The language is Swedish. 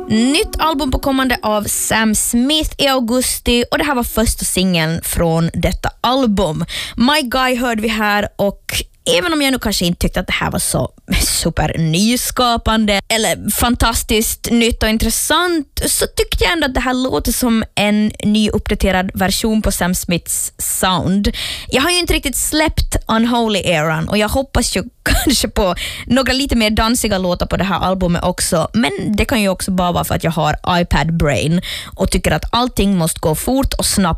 Nytt album på kommande av Sam Smith i augusti och det här var första singeln från detta album. My Guy hörde vi här och även om jag nu kanske inte tyckte att det här var så super nyskapande eller fantastiskt nytt och intressant så tyckte jag ändå att det här låter som en ny uppdaterad version på Sam Smiths sound. Jag har ju inte riktigt släppt Unholy Eran och jag hoppas ju kanske på några lite mer dansiga låtar på det här albumet också, men det kan ju också bara vara för att jag har iPad brain och tycker att allting måste gå fort och snabbt